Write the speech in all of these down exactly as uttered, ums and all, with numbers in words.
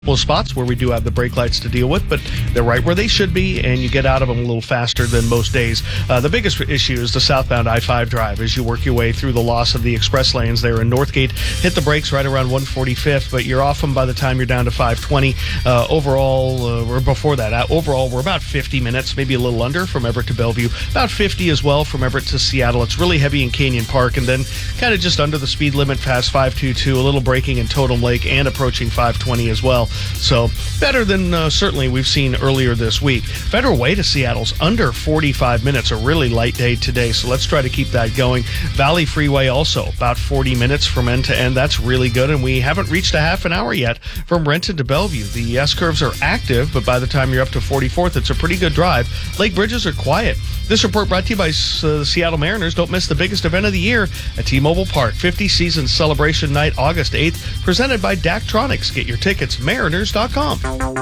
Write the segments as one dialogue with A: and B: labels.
A: Couple spots where we do have the brake lights to deal with, but they're right where they should be, and you get out of them a little faster than most days. Uh, the biggest issue is the southbound I five drive as you work your way through the loss of the express lanes there in Northgate. Hit the brakes right around one forty-fifth, but you're off them by the time you're down to five twenty. Uh, overall, uh, or before that, uh, overall, we're about fifty minutes, maybe a little under from Everett to Bellevue. About fifty as well from Everett to Seattle. It's really heavy in Canyon Park, and then kind of just under the speed limit past five twenty-two, a little braking in Totem Lake and approaching five twenty as well. So better than uh, certainly we've seen earlier this week. Federal Way to Seattle's under forty-five minutes, a really light day today, so let's try to keep that going. Valley Freeway also about forty minutes from end to end. That's really good, and we haven't reached a half an hour yet from Renton to Bellevue. The S-curves are active, but by the time you're up to forty-fourth, it's a pretty good drive. Lake bridges are quiet. This report brought to you by uh, the Seattle Mariners. Don't miss the biggest event of the year at T-Mobile Park. fifty Season Celebration Night, August eighth, presented by Daktronics. Get your tickets, mariners dot com.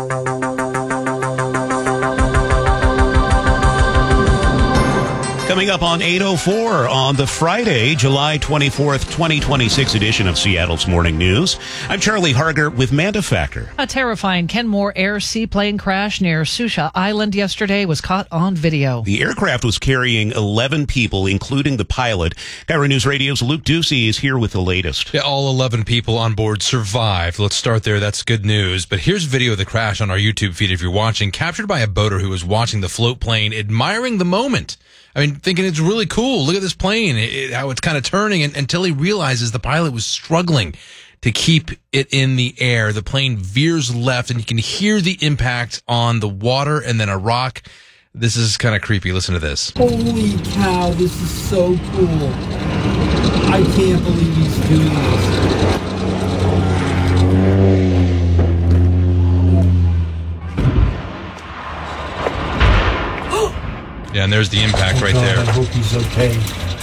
B: Coming up on eight oh four on the Friday, July twenty-fourth, twenty twenty-six edition of Seattle's Morning News. I'm Charlie Harger with Manda Factor.
C: A terrifying Kenmore Air seaplane crash near Susha Island yesterday was caught on video.
B: The aircraft was carrying eleven people, including the pilot. Cairo News Radio's Luke Ducey is here with the latest.
D: Yeah, all eleven people on board survived. Let's start there. That's good news. But here's video of the crash on our YouTube feed if you're watching, captured by a boater who was watching the float plane, admiring the moment. I mean, thinking it's really cool. Look at this plane, it, how it's kind of turning, and, until he realizes the pilot was struggling to keep it in the air. The plane veers left, and you can hear the impact on the water and then a rock. This is kind of creepy. Listen to this.
E: Holy cow, this is so cool. I can't believe he's doing this.
D: Yeah, and there's the impact
E: oh
D: right
E: God,
D: there.
E: I hope he's okay.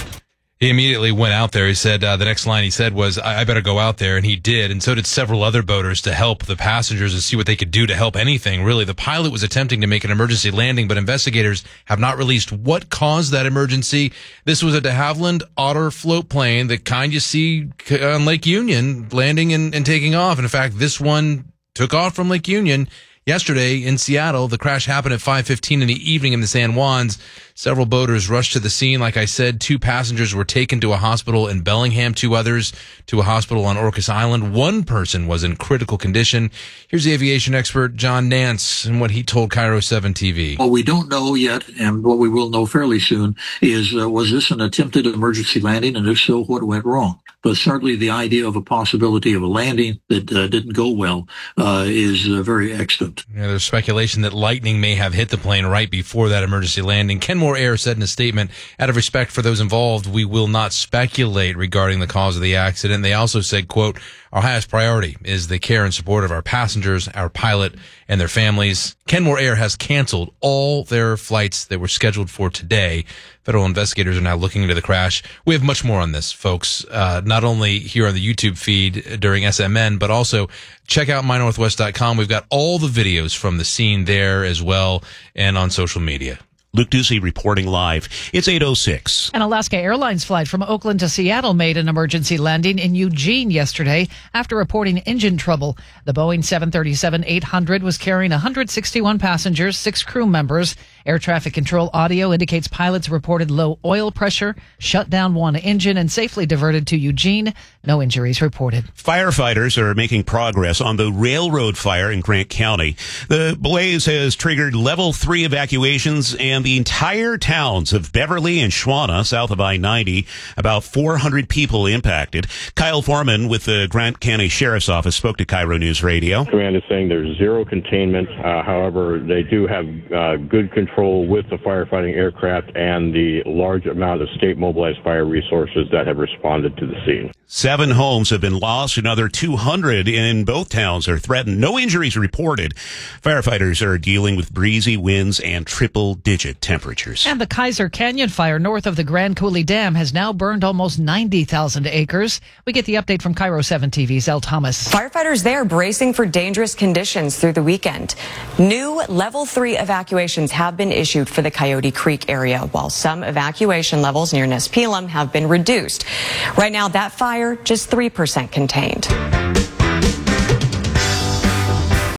D: He immediately went out there. He said, uh, the next line he said was, I-, I better go out there. And he did. And so did several other boaters to help the passengers and see what they could do to help anything. Really, the pilot was attempting to make an emergency landing, but investigators have not released what caused that emergency. This was a de Havilland Otter float plane, the kind you see on Lake Union, landing and, and taking off. And in fact, this one took off from Lake Union yesterday in Seattle. The crash happened at five fifteen in the evening in the San Juans. Several boaters rushed to the scene. Like I said, two passengers were taken to a hospital in Bellingham, two others to a hospital on Orcas Island. One person was in critical condition. Here's the aviation expert, John Nance, and what he told Cairo seven T V.
F: What we don't know yet, and what we will know fairly soon, is uh, was this an attempted emergency landing, and if so, what went wrong? But certainly the idea of a possibility of a landing that uh, didn't go well uh, is uh, very extant.
D: Yeah, there's speculation that lightning may have hit the plane right before that emergency landing. Kenmore Air said in a statement, out of respect for those involved, we will not speculate regarding the cause of the accident. They also said, quote, our highest priority is the care and support of our passengers, our pilot, and their families. Kenmore Air has canceled all their flights that were scheduled for today. Federal investigators are now looking into the crash. We have much more on this, folks, uh, not only here on the YouTube feed during S M N, but also check out my northwest dot com. We've got all the videos from the scene there as well and on social media.
B: Luke Ducey reporting live. It's eight oh six.
C: An Alaska Airlines flight from Oakland to Seattle made an emergency landing in Eugene yesterday after reporting engine trouble. The Boeing seven thirty-seven eight hundred was carrying one hundred sixty-one passengers, six crew members. Air traffic control audio indicates pilots reported low oil pressure, shut down one engine, and safely diverted to Eugene. No injuries reported.
B: Firefighters are making progress on the railroad fire in Grant County. The blaze has triggered level three evacuations, and the entire towns of Beverly and Schwana, south of I ninety, about four hundred people impacted. Kyle Foreman with the Grant County Sheriff's Office spoke to Cairo News Radio.
G: Command is saying there's zero containment. Uh, however, they do have uh, good control with the firefighting aircraft and the large amount of state mobilized fire resources that have responded to the scene.
B: Seven homes have been lost. Another two hundred in both towns are threatened. No injuries reported. Firefighters are dealing with breezy winds and triple-digit temperatures.
C: And the Kaiser Canyon fire north of the Grand Coulee Dam has now burned almost ninety thousand acres. We get the update from Cairo seven T V's El Thomas.
H: Firefighters there bracing for dangerous conditions through the weekend. New level three evacuations have been issued for the Coyote Creek area, while some evacuation levels near Nespelem have been reduced. Right now, that fire just three percent contained.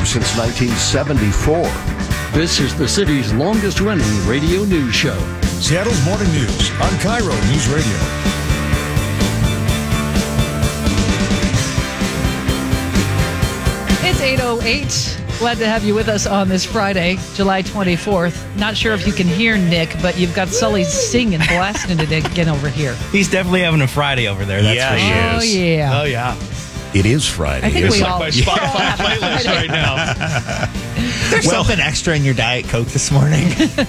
I: News since nineteen seventy-four.
J: This is the city's longest-running radio news show.
K: Seattle's Morning News on Cairo News Radio.
C: It's eight oh eight. Glad to have you with us on this Friday, July twenty-fourth. Not sure if you can hear Nick, but you've got Sully singing, blasting it again over here.
L: He's definitely having a Friday over there. That's
B: yeah,
L: for
B: he
C: Oh,
B: is.
C: yeah.
A: Oh, yeah.
B: It is Friday.
C: I think
A: It's
C: we
A: like
C: all,
A: my Spotify playlist right now.
L: There's
B: Well-
L: something extra in your Diet Coke this morning.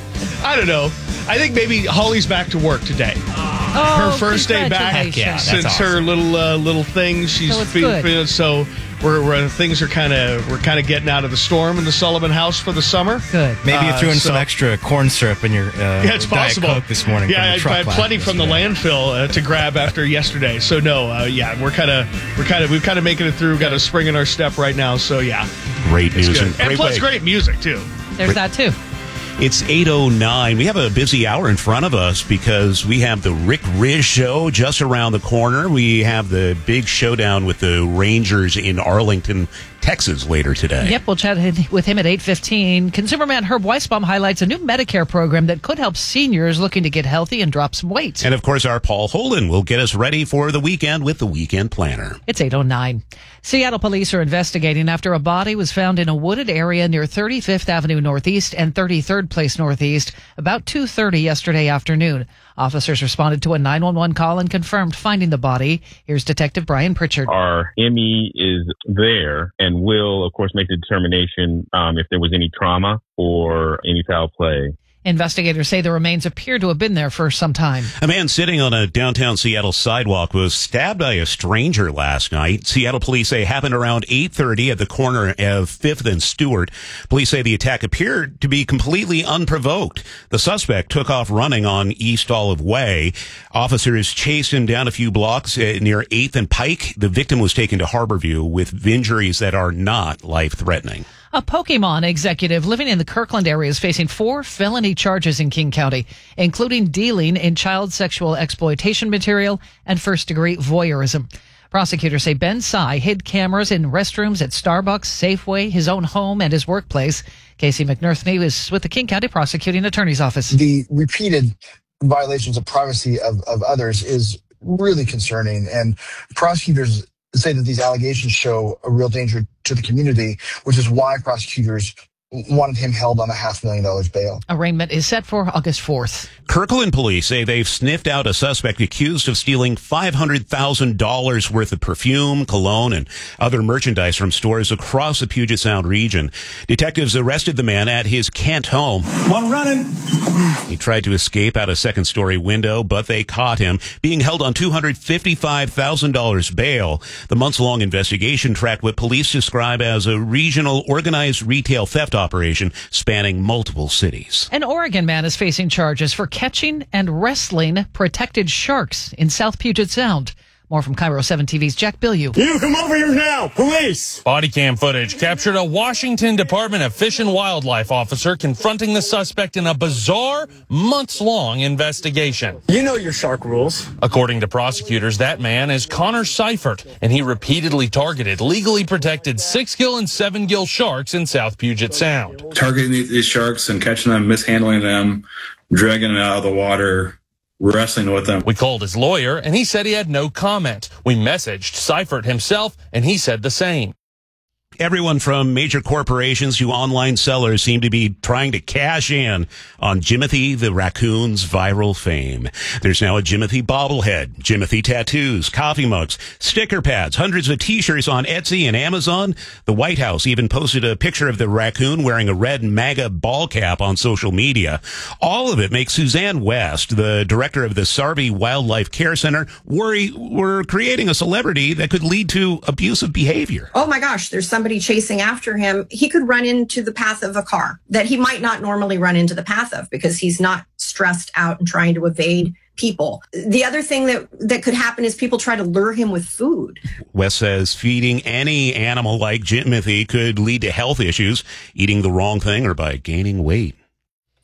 A: I don't know. I think maybe Holly's back to work today.
C: Oh,
A: her first day back
C: congratulations.
L: Yeah, that's
A: since her
L: awesome.
A: little uh, little thing. She's
C: So it's
A: fe-
C: good.
A: fe- so we're, we're things are kind of we're kind of getting out of the storm in the Sullivan house for the summer.
C: Good.
L: Maybe you
A: Uh,
L: threw in
A: so-
L: some extra corn syrup in your uh,
A: Yeah, it's
L: Diet
A: possible.
L: Coke this morning.
A: Yeah,
L: from the
A: I,
L: truck
A: I had
L: last
A: plenty from the
L: yesterday.
A: landfill uh, to grab after yesterday. So no, uh, yeah, we're kind of we're kind of we're kind of making it through. Got a spring in our step right now. So yeah,
B: Great
A: it's
B: news
A: good.
B: and
A: And
B: great
A: plus
B: way.
A: great music too.
C: There's that, too.
B: It's eight oh nine. We have a busy hour in front of us because we have the Rick Riz show just around the corner. We have the big showdown with the Rangers in Arlington, Texas later today.
C: Yep, we'll chat with him at eight fifteen. Consumer man Herb Weisbaum highlights a new Medicare program that could help seniors looking to get healthy and drop some weight.
B: And of course, our Paul Holden will get us ready for the weekend with the Weekend Planner.
C: It's eight oh nine. Seattle police are investigating after a body was found in a wooded area near thirty-fifth Avenue Northeast and thirty-third Place Northeast about two thirty yesterday afternoon. Officers responded to a nine one one call and confirmed finding the body. Here's Detective Brian Pritchard.
M: Our M E is there and will, of course, make the determination um, if there was any trauma or any foul play.
C: Investigators say the remains appear to have been there for some time.
B: A man sitting on a downtown Seattle sidewalk was stabbed by a stranger last night. Seattle police say it happened around eight thirty at the corner of fifth and Stewart. Police say the attack appeared to be completely unprovoked. The suspect took off running on East Olive Way. Officers chased him down a few blocks uh, near eighth and Pike. The victim was taken to Harborview with injuries that are not life-threatening.
C: A Pokemon executive living in the Kirkland area is facing four felony charges in King County, including dealing in child sexual exploitation material and first-degree voyeurism. Prosecutors say Ben Tsai hid cameras in restrooms at Starbucks, Safeway, his own home, and his workplace. Casey McNerthney is with the King County Prosecuting Attorney's Office.
N: The repeated violations of privacy of, of others is really concerning, and prosecutors say that these allegations show a real danger to the community, which is why prosecutors wanted him held on a half million dollars bail.
C: Arraignment is set for August fourth.
B: Kirkland police say they've sniffed out a suspect accused of stealing five hundred thousand dollars worth of perfume, cologne, and other merchandise from stores across the Puget Sound region. Detectives arrested the man at his Kent home.
O: One running.
B: He tried to escape out a second-story window, but they caught him, being held on two hundred fifty-five thousand dollars bail. The months-long investigation tracked what police describe as a regional organized retail theft operation spanning multiple cities.
C: An Oregon man is facing charges for catching and wrestling protected sharks in South Puget Sound. More from Cairo seven T V's Jack Bilyeu.
O: You come over here now, police! Body cam footage captured a Washington Department of Fish and Wildlife officer confronting the suspect in a bizarre, months-long investigation.
P: You know your shark rules.
O: According to prosecutors, that man is Connor Seifert, and he repeatedly targeted legally protected six-gill and seven-gill sharks in South Puget Sound.
Q: Targeting these sharks and catching them, mishandling them, dragging them out of the water, wrestling with them.
O: We called his lawyer, and he said he had no comment. We messaged Seifert himself, and he said the same.
B: Everyone from major corporations to online sellers seem to be trying to cash in on Jimothy the raccoon's viral fame. There's now a Jimothy bobblehead, Jimothy tattoos, coffee mugs, sticker pads, hundreds of t-shirts on Etsy and Amazon. The White House even posted a picture of the raccoon wearing a red MAGA ball cap on social media. All of it makes Suzanne West, the director of the Sarvey Wildlife Care Center, worry we're creating a celebrity that could lead to abusive behavior.
R: Oh my gosh, there's somebody chasing after him. He could run into the path of a car that he might not normally run into the path of because he's not stressed out and trying to evade people. The other thing that, that could happen is people try to lure him with food.
B: West says feeding any animal like Jimothy could lead to health issues, eating the wrong thing or by gaining weight.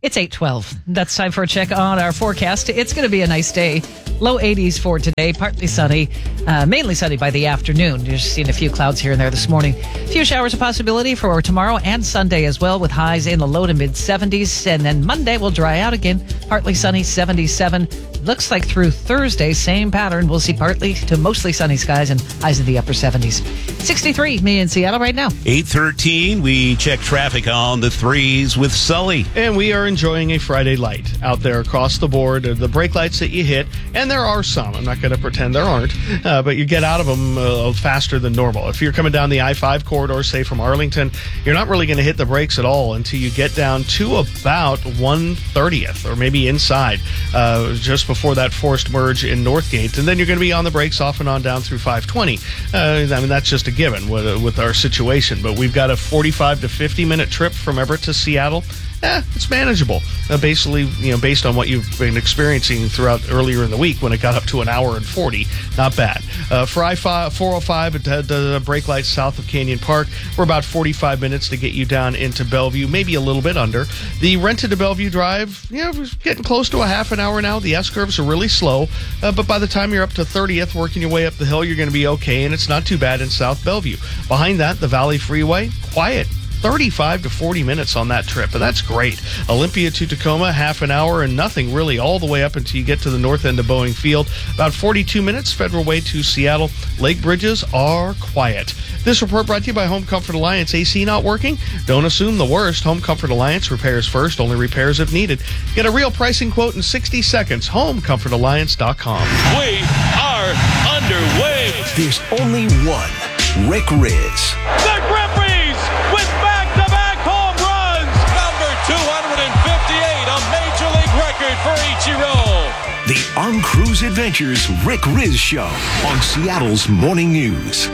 C: It's eight twelve. That's time for a check on our forecast. It's going to be a nice day. Low eighties for today, partly sunny, uh, mainly sunny by the afternoon. You're just seeing a few clouds here and there this morning. A few showers a possibility for tomorrow and Sunday as well, with highs in the low to mid seventies. And then Monday will dry out again, partly sunny, seventy-seven. Looks like through Thursday, same pattern. We'll see partly to mostly sunny skies and highs in the upper seventies. sixty-three, me in Seattle right now.
B: eight thirteen, we check traffic on the threes with Sully.
A: And we are enjoying a Friday light out there across the board. The brake lights that you hit, and there are some. I'm not going to pretend there aren't, uh, but you get out of them uh, faster than normal. If you're coming down the I five corridor, say from Arlington, you're not really going to hit the brakes at all until you get down to about one thirtieth or maybe inside, uh, just before that forced merge in Northgate. And then you're going to be on the brakes off and on down through five twenty. Uh, I mean, that's just a given with, with our situation. But we've got a forty-five to fifty minute trip from Everett to Seattle. Eh, it's manageable. Uh, basically, you know, based on what you've been experiencing throughout earlier in the week when it got up to an hour and forty, not bad. Uh, for I four oh five at the brake lights south of Canyon Park, we're about forty-five minutes to get you down into Bellevue, maybe a little bit under. The Renton to Bellevue drive, you know, we're getting close to a half an hour now. The S curves are really slow, uh, but by the time you're up to thirtieth, working your way up the hill, you're going to be okay, and it's not too bad in South Bellevue. Behind that, the Valley Freeway, quiet. thirty-five to forty minutes on that trip, and that's great. Olympia to Tacoma, half an hour and nothing really all the way up until you get to the north end of Boeing Field. About forty-two minutes, Federal Way to Seattle. Lake bridges are quiet. This report brought to you by Home Comfort Alliance. A C not working? Don't assume the worst. Home Comfort Alliance, repairs first, only repairs if needed. Get a real pricing quote in sixty seconds. home comfort alliance dot com.
P: We are underway.
K: There's only one Rick Riz.
P: The Griffeys with back-to-back home runs. Number two hundred fifty-eight, a Major League record for Ichiro.
K: The On Cruise Adventures Rick Riz Show on Seattle's Morning News.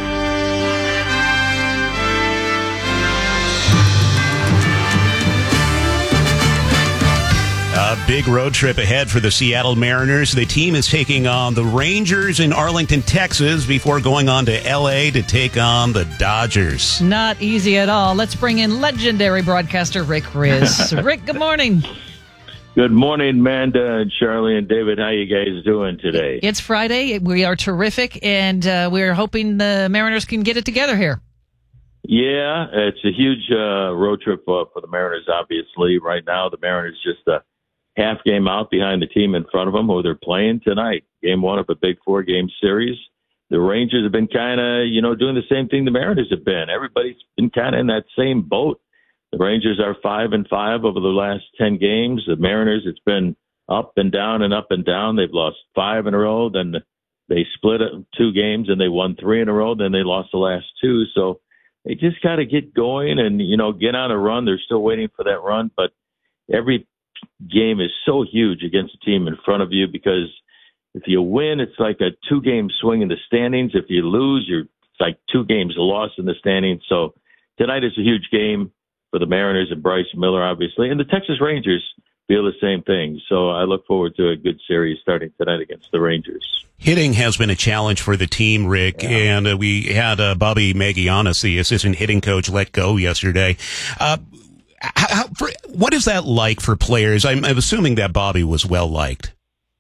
B: A big road trip ahead for the Seattle Mariners. The team is taking on the Rangers in Arlington, Texas, before going on to L A to take on the Dodgers.
C: Not easy at all. Let's bring in legendary broadcaster Rick Riz. Rick, good morning.
S: Good morning, Amanda and Charlie and David. How you guys doing today?
C: It's Friday. We are terrific, and uh, we're hoping the Mariners can get it together here.
S: Yeah, it's a huge uh, road trip uh, for the Mariners, obviously. Right now, the Mariners just a half game out behind the team in front of them who they're playing tonight. Game one of a big four-game series. The Rangers have been kind of, you know, doing the same thing the Mariners have been. Everybody's been kind of in that same boat. The Rangers are five and five over the last ten games. The Mariners, it's been up and down and up and down. They've lost five in a row. Then they split two games and they won three in a row. Then they lost the last two. So they just got to get going and, you know, get on a run. They're still waiting for that run. But every game is so huge against the team in front of you because if you win, it's like a two-game swing in the standings. If you lose, you're it's like two games lost in the standings. So tonight is a huge game for the Mariners and Bryce Miller, obviously. And the Texas Rangers feel the same thing. So I look forward to a good series starting tonight against the Rangers.
B: Hitting has been a challenge for the team, Rick, yeah. and uh, we had uh, Bobby Magianis, the assistant hitting coach, let go yesterday. Uh, how, for, what is that like for players? I'm, I'm assuming that Bobby was well-liked.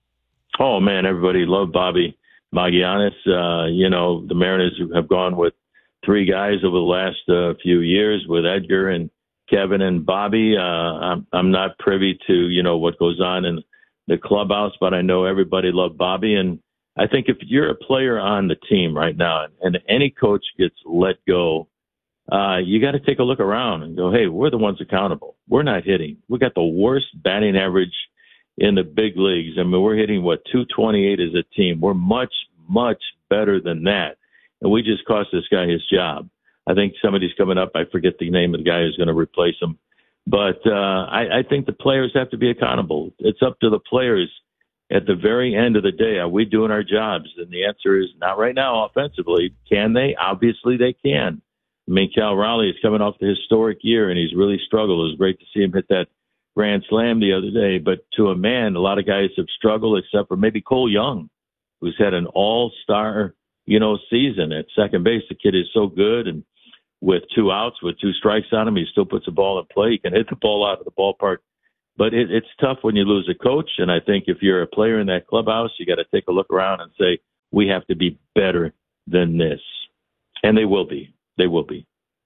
S: Oh, man, everybody loved Bobby Magianis. Uh, you know, the Mariners have gone with three guys over the last uh, few years with Edgar and Kevin and Bobby. Uh, I'm, I'm not privy to, you know, what goes on in the clubhouse, but I know everybody loved Bobby. And I think if you're a player on the team right now and any coach gets let go, uh, you got to take a look around and go, hey, we're the ones accountable. We're not hitting. We got the worst batting average in the big leagues. I mean, we're hitting, what, two twenty-eight as a team. We're much, much better than that. And we just cost this guy his job. I think somebody's coming up. I forget the name of the guy who's going to replace him. But uh, I, I think the players have to be accountable. It's up to the players at the very end of the day. Are we doing our jobs? And the answer is not right now offensively. Can they? Obviously they can. I mean, Cal Raleigh is coming off the historic year, and he's really struggled. It was great to see him hit that grand slam the other day. But to a man, a lot of guys have struggled except for maybe Cole Young, who's had an all-star you know, season at second base. The kid is so good, and with two outs, with two strikes on him, he still puts the ball in play. He can hit the ball out of the ballpark But it, it's tough when you lose a coach. And I think if you're a player in that clubhouse, you got to take a look around and say, we have to be better than this. And they will be. They will be.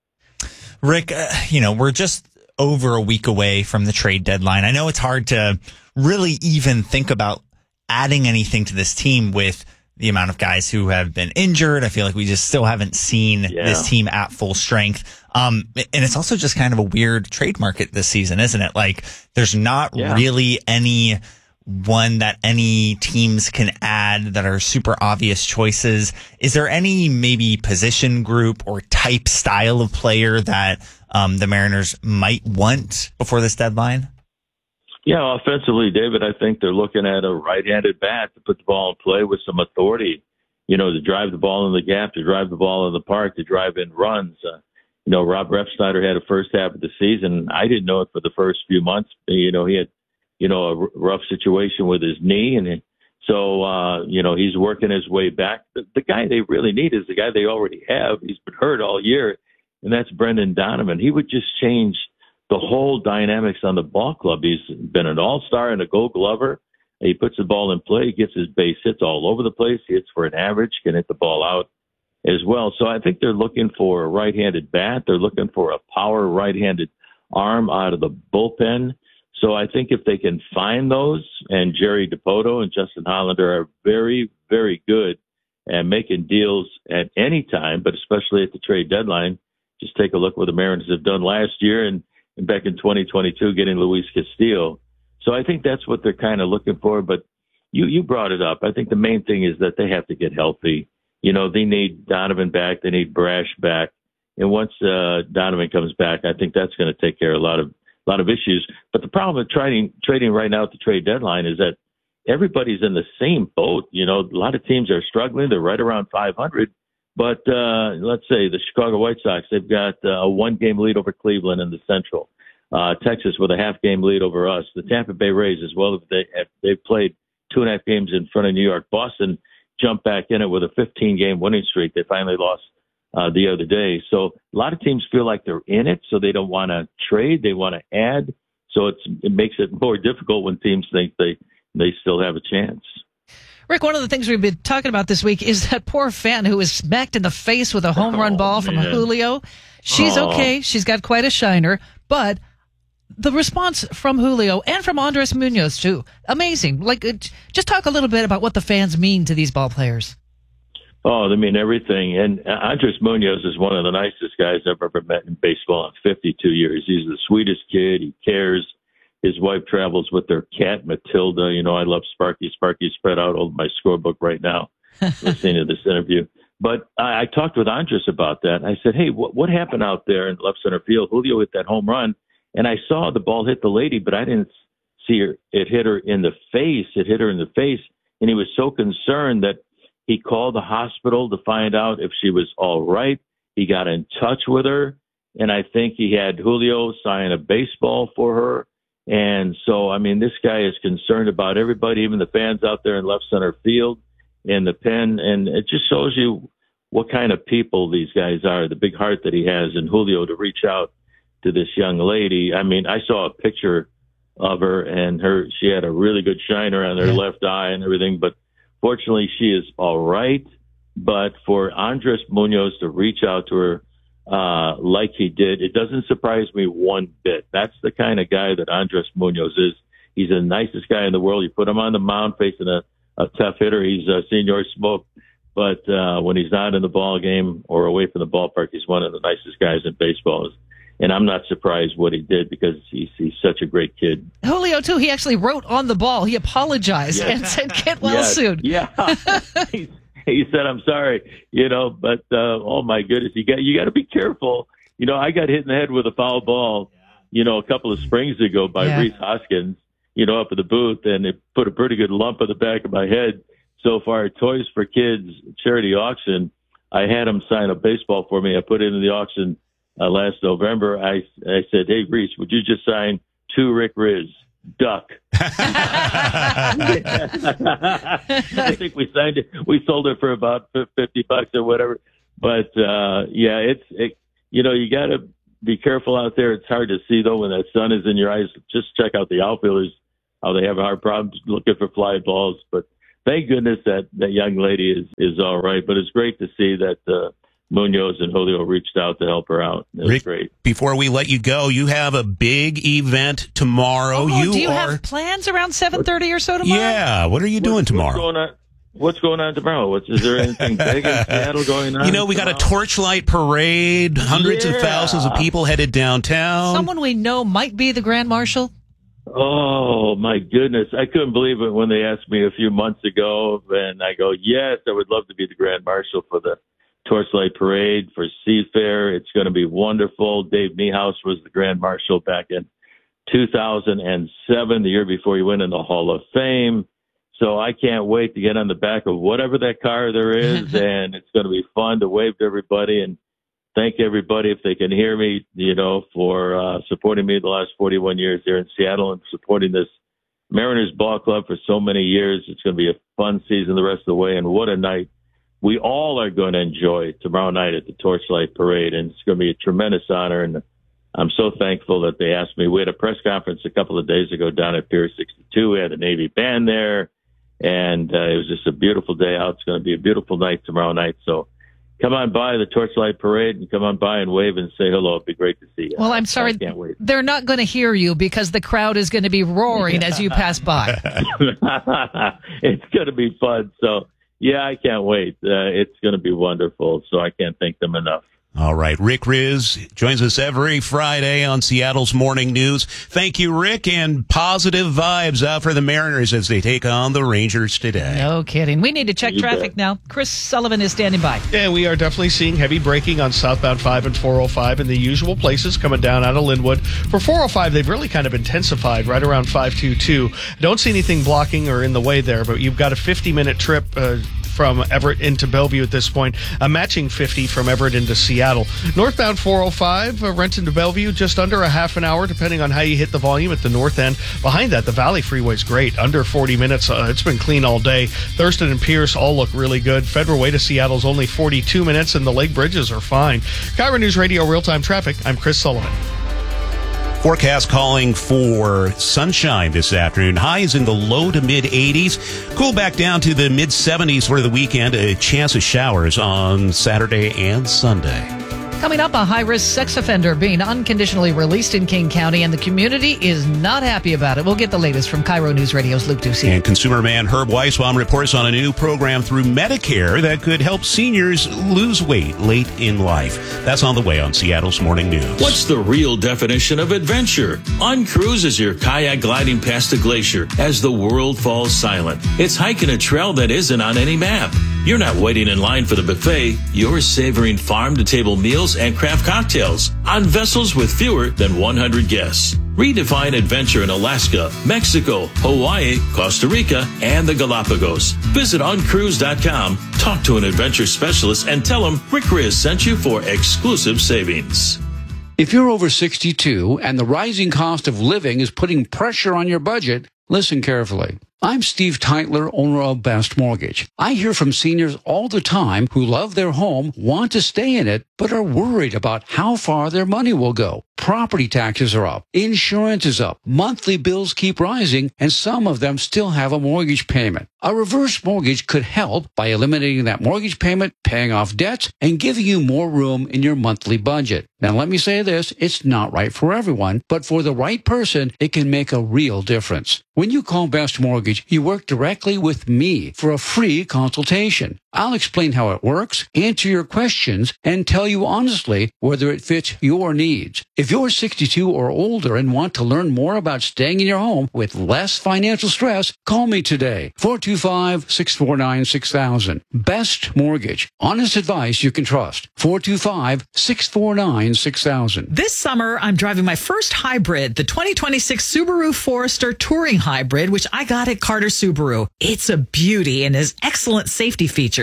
L: Rick, uh, you know, we're just over a week away from the trade deadline. I know it's hard to really even think about adding anything to this team with the amount of guys who have been injured. I feel like we just still haven't seen
S: Yeah.
L: this team at full strength. Um, and it's also just kind of a weird trade market this season, isn't it? Like there's not
S: Yeah.
L: really any one that any teams can add that are super obvious choices. Is there any maybe position group or type style of player that um, the Mariners might want before this deadline?
S: Yeah, offensively, David, I think they're looking at a right-handed bat to put the ball in play with some authority, you know, to drive the ball in the gap, to drive the ball in the park, to drive in runs. Uh, you know, Rob Refsnyder had a first half of the season. I didn't know it for the first few months. You know, he had, you know, a r- rough situation with his knee. And so, uh, you know, he's working his way back. The, the guy they really need is the guy they already have. He's been hurt all year, and that's Brendan Donovan. He would just change the whole dynamics on the ball club. He's been an all-star and a gold glover. He puts the ball in play, gets his base hits all over the place. He hits for an average, can hit the ball out as well. So I think they're looking for a right-handed bat. They're looking for a power right-handed arm out of the bullpen. So I think if they can find those, and Jerry Dipoto and Justin Hollander are very, very good at making deals at any time, but especially at the trade deadline. Just take a look what the Mariners have done last year and, and back in twenty twenty-two getting Luis Castillo. So I think that's what they're kind of looking for. But you, you brought it up. I think the main thing is that they have to get healthy. You know, they need Donovan back. They need Brash back. And once uh, Donovan comes back, I think that's going to take care of a lot of a lot of issues. But the problem with trading trading right now at the trade deadline is that everybody's in the same boat. You know, a lot of teams are struggling. They're right around five hundred. But uh, let's say the Chicago White Sox, they've got uh, a one-game lead over Cleveland in the Central. Uh, Texas with a half-game lead over us. The Tampa Bay Rays as well. They have, they've played two and a half games in front of New York. Boston jumped back in it with a fifteen-game winning streak. They finally lost uh, the other day. So a lot of teams feel like they're in it, so they don't want to trade. They want to add. So it's, it makes it more difficult when teams think they, they still have a chance.
C: Rick, one of the things we've been talking about this week is that poor fan who was smacked in the face with a home run
S: Oh,
C: ball from
S: man.
C: Julio. She's
S: Oh.
C: okay. She's got quite a shiner. But the response from Julio and from Andres Munoz, too, amazing. Like, it, just talk a little bit about what the fans mean to these ball players.
S: Oh, they mean everything. And Andres Munoz is one of the nicest guys I've ever met in baseball in fifty-two years. He's the sweetest kid. He cares. His wife travels with their cat, Matilda. You know, I love Sparky. Sparky's spread out on my scorebook right now, listening to this interview. But I, I talked with Andres about that. I said, hey, what, what happened out there in left center field? Julio hit that home run, and I saw the ball hit the lady, but I didn't see her. It hit her in the face. It hit her in the face, and he was so concerned that he called the hospital to find out if she was all right. He got in touch with her, and I think he had Julio sign a baseball for her. And so, I mean, this guy is concerned about everybody, even the fans out there in left center field and the pen. And it just shows you what kind of people these guys are, the big heart that he has. And Julio to reach out to this young lady. I mean, I saw a picture of her, and her, she had a really good shiner on her left eye and everything. But fortunately, she is all right. But for Andres Munoz to reach out to her, Uh, like he did, it doesn't surprise me one bit. That's the kind of guy that Andres Munoz is. He's the nicest guy in the world. You put him on the mound facing a, a tough hitter, he's a senior smoke. But uh, when he's not in the ball game or away from the ballpark, he's one of the nicest guys in baseball. And I'm not surprised what he did because he's, he's such a great kid.
C: Julio, too, he actually wrote on the ball. He apologized
S: Yes.
C: and said, get well
S: Yes.
C: soon.
S: Yeah. He's, He said, I'm sorry, you know, but, uh, oh my goodness, you got, you got to be careful. You know, I got hit in the head with a foul ball, you know, a couple of springs ago by
C: Yeah.
S: Reese Hoskins, you know, up at the booth, and it put a pretty good lump on the back of my head. So far, Toys for Kids charity auction, I had him sign a baseball for me. I put it in the auction uh, last November. I, I said, hey, Reese, would you just sign to Rick Riz? Duck. I think we signed it. We sold it for about fifty bucks or whatever. But uh, yeah, it's it, you know, you got to be careful out there. It's hard to see, though, when that sun is in your eyes. Just check out the outfielders, how they have hard problems looking for fly balls. But thank goodness that that young lady is, is all right. But it's great to see that uh, Munoz and Julio reached out to help her out. It was
B: Rick,
S: great.
B: Before we let you go, you have a big event tomorrow.
C: Oh,
B: you
C: do you
B: are,
C: have plans around seven thirty or so tomorrow?
B: Yeah. What are you doing
S: what's,
B: tomorrow?
S: What's going on? What's going on tomorrow? What's, is there anything big in Seattle going on?
B: You know, we got a torchlight parade, hundreds
S: Yeah.
B: of thousands of people headed downtown.
C: Someone we know might be the Grand Marshal.
S: Oh, my goodness. I couldn't believe it when they asked me a few months ago. And I go, yes, I would love to be the Grand Marshal for the Torchlight Parade for Seafair. It's going to be wonderful. Dave Niehaus was the Grand Marshal back in two thousand seven, the year before he went in the Hall of Fame. So I can't wait to get on the back of whatever that car there is, and it's going to be fun to wave to everybody and thank everybody, if they can hear me, you know, for uh, supporting me the last forty-one years here in Seattle and supporting this Mariners ball club for so many years. It's going to be a fun season the rest of the way, and what a night we all are going to enjoy tomorrow night at the Torchlight Parade, and it's going to be a tremendous honor, and I'm so thankful that they asked me. We had a press conference a couple of days ago down at Pier sixty-two. We had a Navy band there, and uh, it was just a beautiful day out. It's going to be a beautiful night tomorrow night, so come on by the Torchlight Parade and come on by and wave and say hello. It'd be great to see you.
C: Well, I'm sorry.
S: I can't wait.
C: They're not going to hear you because the crowd is going to be roaring as you pass by.
S: It's going to be fun. So, yeah, I can't wait. Uh, it's going to be wonderful. So I can't thank them enough.
B: All right. Rick Riz joins us every Friday on Seattle's Morning News. Thank you, Rick, and positive vibes out for the Mariners as they take on the Rangers today.
C: No kidding. We need to check
A: You
C: traffic
A: bet.
C: now. Chris Sullivan is standing by.
A: Yeah, we are definitely seeing heavy braking on southbound five and four oh five in the usual places coming down out of Linwood. For four oh five, they've really kind of intensified right around five twenty-two. Don't see anything blocking or in the way there, but you've got a fifty-minute trip uh, from Everett into Bellevue at this point, a matching fifty from Everett into Seattle. Northbound four oh five, uh, Renton to Bellevue, just under a half an hour, depending on how you hit the volume at the north end. Behind that, the Valley Freeway's great, under forty minutes. Uh, it's been clean all day. Thurston and Pierce all look really good. Federal Way to Seattle's only forty-two minutes, and the Lake Bridges are fine. Kyra News Radio Real-Time Traffic, I'm Chris Sullivan.
B: Forecast calling for sunshine this afternoon. Highs in the low to mid eighties. Cool back down to the mid seventies for the weekend. A chance of showers on Saturday and Sunday.
C: Coming up, a high-risk sex offender being unconditionally released in King County, and the community is not happy about it. We'll get the latest from Cairo News Radio's Luke Ducey.
B: And consumer man Herb Weisbaum reports on a new program through Medicare that could help seniors lose weight late in life. That's on the way on Seattle's Morning News.
T: What's the real definition of adventure? Uncruise is your kayak gliding past a glacier as the world falls silent. It's hiking a trail that isn't on any map. You're not waiting in line for the buffet. You're savoring farm-to-table meals and craft cocktails on vessels with fewer than one hundred guests. Redefine adventure in Alaska, Mexico, Hawaii, Costa Rica, and the Galapagos. Visit uncruise dot com, talk to an adventure specialist, and tell them Rick Riz sent you for exclusive savings.
U: If you're over sixty-two and the rising cost of living is putting pressure on your budget, listen carefully. I'm Steve Teitler, owner of Best Mortgage. I hear from seniors all the time who love their home, want to stay in it, but are worried about how far their money will go. Property taxes are up, insurance is up, monthly bills keep rising, and some of them still have a mortgage payment. A reverse mortgage could help by eliminating that mortgage payment, paying off debts, and giving you more room in your monthly budget. Now, let me say this, it's not right for everyone, but for the right person, it can make a real difference. When you call Best Mortgage, you work directly with me for a free consultation. I'll explain how it works, answer your questions, and tell you honestly whether it fits your needs. If you're sixty-two or older and want to learn more about staying in your home with less financial stress, call me today. four two five, six four nine, six thousand. Best Mortgage. Honest advice you can trust. four two five, six four nine, six thousand.
V: This summer, I'm driving my first hybrid, the twenty twenty-six Subaru Forester Touring Hybrid, which I got at Carter Subaru. It's a beauty and has excellent safety features.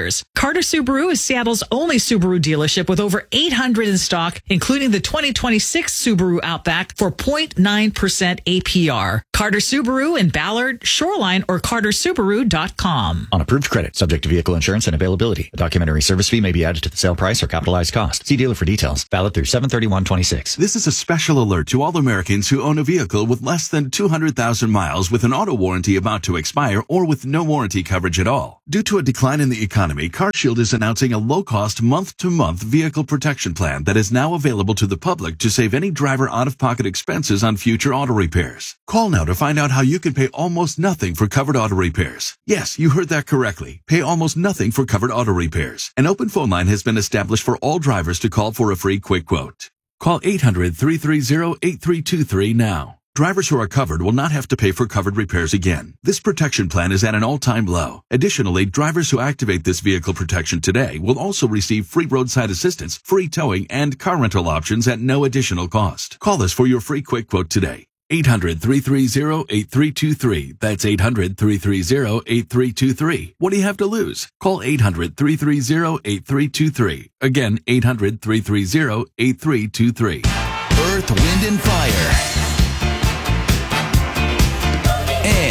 V: Adventures. Carter Subaru is Seattle's only Subaru dealership with over eight hundred in stock, including the twenty twenty-six Subaru Outback for zero point nine percent A P R. Carter Subaru in Ballard, Shoreline, or carter subaru dot com.
E: On approved credit, subject to vehicle insurance and availability. A documentary service fee may be added to the sale price or capitalized cost. See dealer for details. Valid through seven thirty-one twenty-six.
F: This is a special alert to all Americans who own a vehicle with less than two hundred thousand miles with an auto warranty about to expire or with no warranty coverage at all. Due to a decline in the economy, CarShield is announcing a low-cost month-to-month vehicle protection plan that is now available to the public to save any driver out-of-pocket expenses on future auto repairs. Call now to find out how you can pay almost nothing for covered auto repairs. Yes, you heard that correctly. Pay almost nothing for covered auto repairs. An open phone line has been established for all drivers to call for a free quick quote. Call eight hundred, three three zero, eight three two three now. Drivers who are covered will not have to pay for covered repairs again. This protection plan is at an all-time low. Additionally, drivers who activate this vehicle protection today will also receive free roadside assistance, free towing, and car rental options at no additional cost. Call us for your free quick quote today. eight hundred, three three zero, eight three two three. That's eight hundred, three three zero, eight three two three. What do you have to lose? Call eight hundred, three three zero, eight three two three. Again, eight hundred, three three zero, eight three two three.
K: Earth, Wind, and Fire.